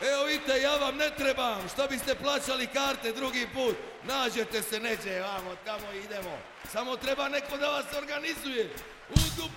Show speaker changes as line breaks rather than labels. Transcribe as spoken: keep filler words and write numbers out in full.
Evo vidite, ja vam ne trebam, što biste plaćali karte drugi put, nađete se neđe, vamo, tamo idemo. Samo treba neko da vas organizuje. U